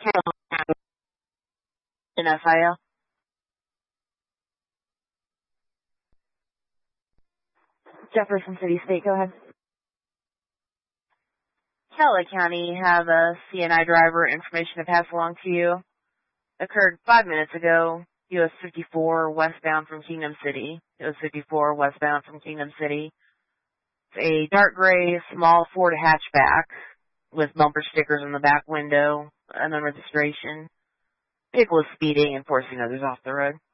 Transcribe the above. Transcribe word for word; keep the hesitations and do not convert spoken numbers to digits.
In F I L. Jefferson City State, go ahead. Cala County have a C N I driver information to pass along to you. Occurred five minutes ago, U S fifty-four westbound from Kingdom City. U S fifty-four westbound from Kingdom City. It's a dark gray, small Ford hatchback with bumper stickers in the back window, unknown registration. Vehicle is speeding and forcing others off the road.